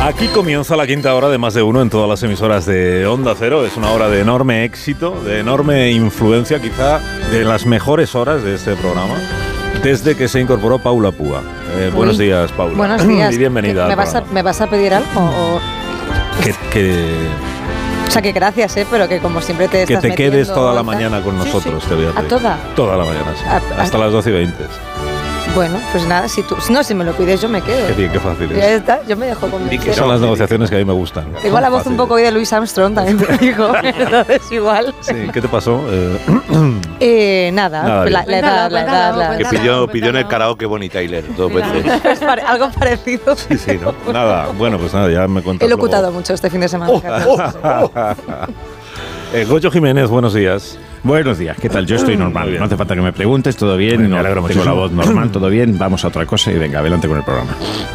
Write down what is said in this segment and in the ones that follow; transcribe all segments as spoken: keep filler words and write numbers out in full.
Aquí comienza la quinta hora de Más de Uno en todas las emisoras de Onda Cero. Es una hora de enorme éxito, de enorme influencia, quizá de las mejores horas de este programa, desde que se incorporó Paula Púa. Eh, buenos días, Paula. Buenos días. Y bienvenida. ¿Me vas, a, ¿Me vas a pedir algo? O... Que, que, o sea, que gracias, ¿eh? Pero que como siempre te que estás te quedes metiendo, toda la tal. mañana con Sí, nosotros, sí. te voy a pedir. ¿A toda? Toda la mañana, sí. A- Hasta a- las doce y veinte. Bueno, pues nada, si tú, no, si me lo pides yo me quedo. Qué bien, qué fácil Ya es. está, yo me dejo Y convencer. que son las negociaciones que a mí me gustan. Tengo la voz Fácil. un poco hoy de Louis Armstrong, también te lo digo. Entonces igual. Sí, ¿qué te pasó? Eh, Eh, nada, Nada, la, la edad, la edad, la Que edad. pidió, pidió en el karaoke Bonnie Tyler dos veces. Es pare- algo parecido. sí, sí, ¿no? Nada, bueno, pues nada, ya me cuentas He locutado luego. mucho este fin de semana. Eh, Goyo Jiménez, buenos días. Buenos días, ¿qué tal? Yo estoy Muy normal, bien. no hace falta que me preguntes, todo bien, Muy bien, me no, alegro tengo muchísimo. la voz normal, todo bien, vamos a otra cosa y venga, adelante con el programa.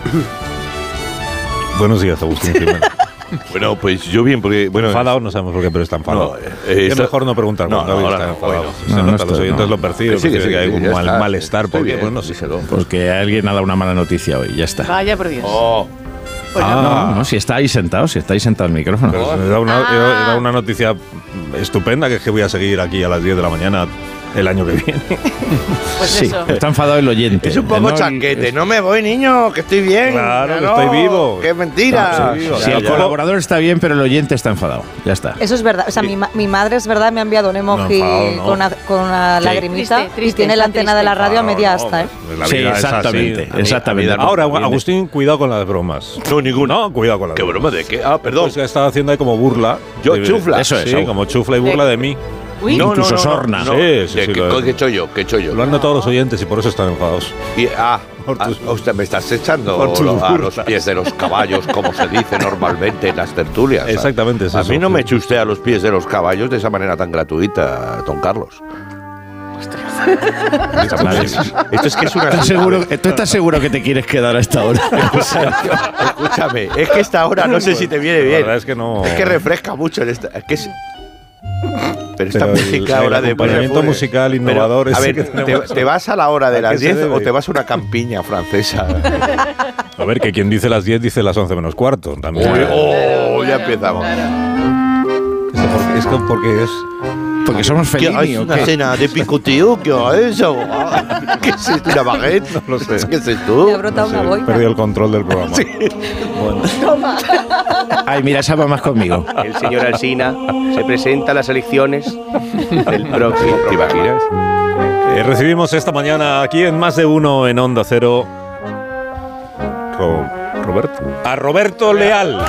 Buenos días, Agustín Jiménez. Bueno, pues yo bien, porque. Bueno, Enfadado, no sabemos por qué, pero está enfadado. No, eh, es está- mejor no preguntar No, cuando no, Gaby ahora está no, enfadado. hoy no. Se No, no nota, los estoy, oyentes no. lo perciben, Sí, sí, porque sí, hay sí, un ya mal, está. malestar, Estoy porque, bien, bueno, no sé. díselo. Porque alguien ha dado una mala noticia hoy, ya está. Vaya por Dios. Oh, Pues Ah. No, no, si está ahí sentado, si está ahí sentado el micrófono. Pero he dado una, he dado- he dado una noticia estupenda, que es que voy a seguir aquí a las diez de la mañana el año que viene. Pues Sí, eso. está enfadado el oyente. es un poco No, el- chanquete. No me voy, niño, que estoy bien. Claro, Ya que no, estoy vivo. Que es mentira. Ah, sí, Si Ya, el ya. colaborador está bien, pero el oyente está enfadado, ya está. Eso es verdad. O sea, mi, ma- mi madre es verdad, me ha enviado un emoji No, enfadado, no. con una, con una Sí. lagrimita Triste, triste, y tiene la está antena de la triste. radio a Claro, media no, asta, ¿eh? pues la Sí, vida es así. exactamente, A mí- exactamente. a mí Ahora, Viene. Agustín, cuidado con las bromas. No, ninguna. No, cuidado con las ¿Qué bromas. broma de qué? Ah, perdón. Pues que estaba haciendo ahí como burla. Yo, De- chufla. Eso es, Sí, ¿no? como chufla y burla de mí. Uy, no, incluso no, no, sorna. no, Sí, sí, ¿De sí, ¿Qué, lo- ¿Qué he hecho yo? ¿Qué he hecho yo? Lo han notado los oyentes y por eso están enfadados. Y, ah, Por ah, tus- usted me estás echando por tus lo- a los burlas. pies de los caballos, como se dice normalmente en las tertulias. ¿sabes? Exactamente, es A eso, mí no sí. me eche usted a los pies de los caballos de esa manera tan gratuita, don Carlos. Madre Esto, esto es que es una... ¿Estás seguro, ¿Tú estás seguro que te quieres quedar a esta hora? Escúchame, es que esta hora no sé si te viene La bien. verdad es que no. Es que refresca mucho en esta. Es que es- pero esta Pero el- música el ahora de acompañamiento Buenos musical Aires. innovador Pero, a ese ver, que tenemos. te, te vas a la hora de ¿A qué las se diez debe? o te vas a una campiña francesa? A ver, que quien dice las diez dice las once menos cuarto. También. Uy, oh, ya empezamos. Es porque- es que porque es. Porque somos ¿Qué, Fellini, ¿Es ¿o una qué? cena de picoteo? ¿Qué es eso? ¿Qué es esto? ¿Una baguette? No lo sé. ¿Qué es esto? Me ha brotado una He boina. perdido el control del programa. Bueno, Ay, mira, esa va más conmigo. El señor Alsina se presenta a las elecciones del próximo ¿Te programa. imaginas? eh, recibimos esta mañana aquí en Más de Uno en Onda Cero. Ro- Roberto. A Roberto Leal.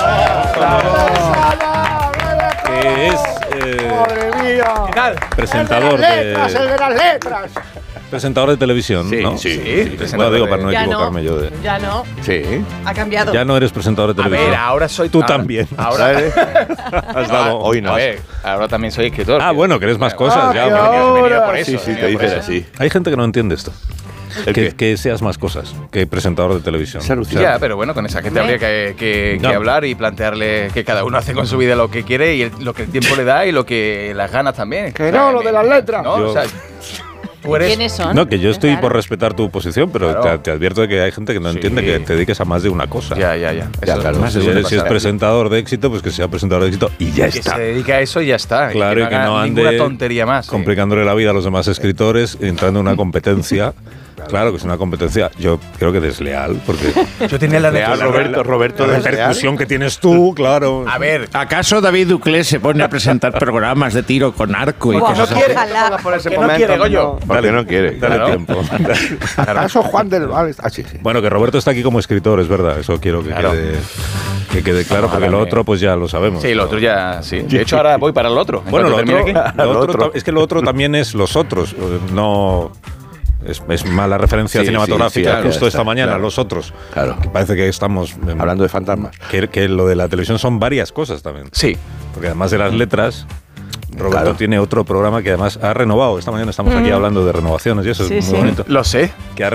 Que es. eh, presentador de. Presentador de televisión, Sí, ¿no? sí. Bueno, digo, para no Ya equivocarme no, yo de. ya no, Sí. ha cambiado. Ya no eres presentador de A televisión. ver, ahora soy... Tú ahora- también. Ahora, Has dado- Hoy no. a ver, ahora también soy escritor. Ah, bueno, que eres más cosas. Ya, He bueno. venido por eso, Sí, sí, he te venido por dicen eso. así. Hay gente que no entiende esto. ¿El Que, qué? que seas más cosas que presentador de televisión. Es alucinante. Ya, pero bueno, con esa gente habría que, que- que No. hablar y plantearle que cada uno hace con su vida lo que quiere y el- lo que el tiempo le da y lo que las ganas también. Que no, lo de las letras. No, Yo- o sea, tú eres... ¿Quiénes son? No, que yo estoy Claro. por respetar tu posición, pero Claro. te, te advierto de que hay gente que no Sí. más que te dediques a más de una cosa. Ya, ya, ya. Ya, Eso claro. más Si, suele eres- si es pasar. presentador de éxito, pues que sea presentador de éxito y ya Que está. se dedica a eso y ya está. Claro, y que haga no ninguna ande tontería más. sí. complicándole la vida a los demás escritores, entrando en una competencia. Claro que es una competencia, yo creo que desleal, porque Yo tenía la Leal, la- Roberto, Roberto la desleal. repercusión que tienes tú, claro. A ver, ¿Acaso David Duclé se pone a presentar programas de tiro con arco y Buah, cosas no así? quiere. Ojalá. por ese momento, no quiere, Goyo. Porque no quiere. Dale Claro. tiempo. ¿Acaso Juan del Val? Ah, sí, sí. Bueno, que Roberto está aquí como escritor, es verdad, eso quiero que Claro. quede, que quede claro, porque Ojalá lo me- otro pues ya lo sabemos. Sí, lo otro ya, sí. De hecho, ahora voy para el otro. En Bueno, lo cuanto otro, termine aquí. lo Lo otro otro. ta- es que lo otro también es los otros, eh, no... Es, es mala referencia Sí, cinematográfica, sí, sí, justo claro, esta mañana, claro. los otros. Claro. Que parece que estamos... em, Hablando de fantasmas. que, que lo de la televisión son varias cosas también. Sí. Porque además de las letras, Roberto Claro. tiene otro programa que además ha renovado. Esta mañana estamos aquí hablando de renovaciones y eso Sí, es muy sí. bonito. Lo sé. Que ha